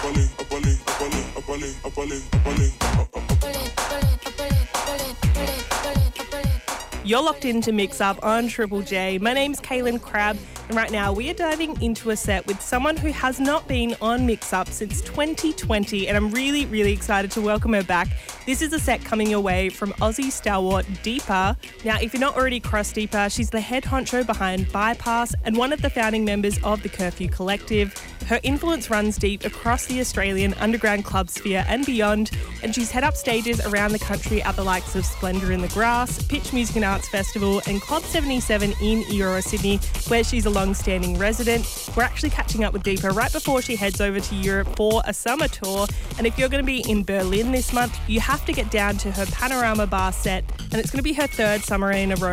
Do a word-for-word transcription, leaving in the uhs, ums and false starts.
You're locked into Mix Up on Triple J. My name's Kaylin Crabb, and right now we are diving into a set with someone who has not been on Mix Up since twenty twenty, and I'm really, really excited to welcome her back. This is a set coming your way from Aussie stalwart Deepa. Now, if you're not already across Deepa, she's the head honcho behind Bypass and one of the founding members of the Curfew Collective. Her influence runs deep across the Australian underground club sphere and beyond, and she's head up stages around the country at the likes of Splendour in the Grass, Pitch Music and Arts Festival and Club seventy-seven in Eora, Sydney, where she's a long-standing resident. We're actually catching up with Deepa right before she heads over to Europe for a summer tour, and if you're going to be in Berlin this month, you have to get down to her Panorama Bar set, and it's going to be her third summer in a row